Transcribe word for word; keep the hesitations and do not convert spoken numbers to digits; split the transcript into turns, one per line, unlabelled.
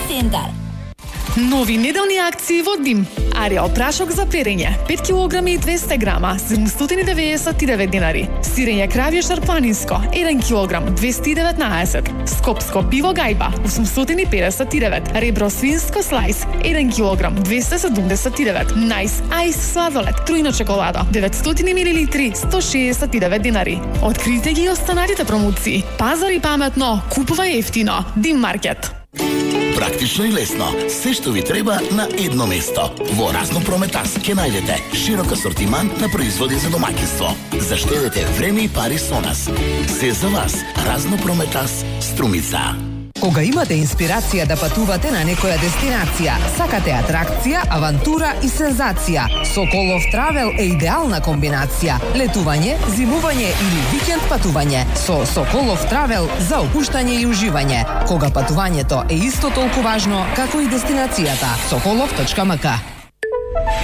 центар.
Нови неделни акции во Дим. Ариел прашок за перење пет килограми и двесте грама седумстотини деведесет и девет динари. Сирење кравје шарпанинско еден килограм двесте и деветнаесет. Скопско пиво гајба осумстотини педесет и девет. Ребро свинско слайс еден килограм двесте седумдесет и девет. Најс ајс сладолед труина чоколада деветстотини милилитри сто шеесет и девет динари. Открите ги останатите промоции. Пазари паметно, купувај ефтино. Дим маркет.
Практично и лесно. Се што ви треба на едно место. Во Разно Прометас ќе најдете широк асортиман на производи за домаќинство. Заштедете време и пари со нас. Се за вас. Разно Прометас, Струмица.
Кога имате инспирација да патувате на некоја дестинација, сакате атракција, авантура и сензација, Соколов Травел е идеална комбинација. Летување, зимување или викенд патување. Со Соколов Травел за опуштање и уживање. Кога патувањето е исто толку важно како и дестинацијата. соколов точка ем ка.